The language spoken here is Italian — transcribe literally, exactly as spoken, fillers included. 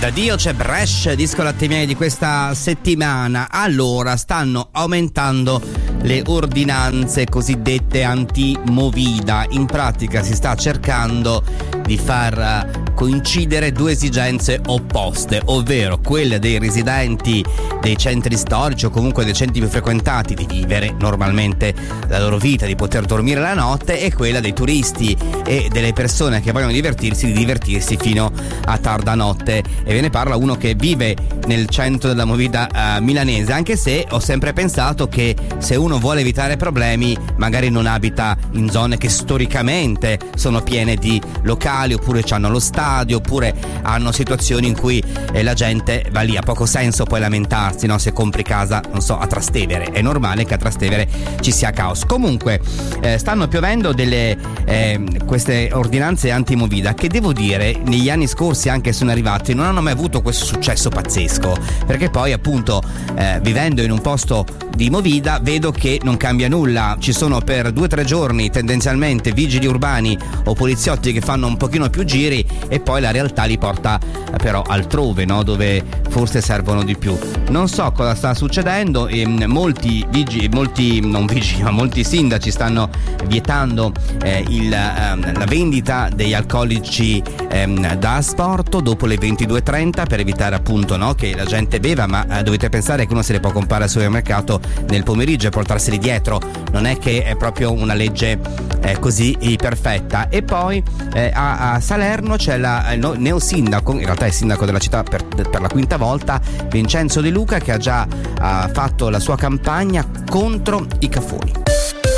Da Dio c'è Brescia, disco latte miei di questa settimana. Allora, stanno aumentando le ordinanze cosiddette anti-movida. In pratica si sta cercando di far coincidere due esigenze opposte, ovvero quelle dei residenti dei centri storici o comunque dei centri più frequentati di vivere normalmente la loro vita, di poter dormire la notte, e quella dei turisti e delle persone che vogliono divertirsi di divertirsi fino a tarda notte. E ve ne parla uno che vive nel centro della movida uh, milanese, anche se ho sempre pensato che se uno vuole evitare problemi magari non abita in zone che storicamente sono piene di locali, oppure hanno lo stadio, oppure hanno situazioni in cui eh, la gente va lì. Ha poco senso poi lamentarsi, no? Se compri casa, non so, a Trastevere, è normale che a Trastevere ci sia caos. Comunque eh, stanno piovendo delle eh, queste ordinanze anti-movida che, devo dire, negli anni scorsi, anche se sono arrivati, non hanno mai avuto questo successo pazzesco, perché poi appunto eh, vivendo in un posto di movida vedo che non cambia nulla. Ci sono per due o tre giorni tendenzialmente vigili urbani o poliziotti che fanno un pochino più giri, e poi la realtà li porta però altrove, no? Dove forse servono di più. Non so cosa sta succedendo, e molti vigili, molti non vigili, ma molti sindaci stanno vietando eh, il, ehm, la vendita degli alcolici ehm, da asporto dopo le ventidue e trenta, per evitare appunto, no, che la gente beva. Ma eh, dovete pensare che uno se li può comprare al supermercato nel pomeriggio e portarseli dietro, non è che è proprio una legge eh, così perfetta. E poi eh, a, a Salerno c'è la, il no, neosindaco, in realtà è sindaco della città per, per la quinta volta, Vincenzo De Luca, che ha già ha fatto la sua campagna contro i cafoni.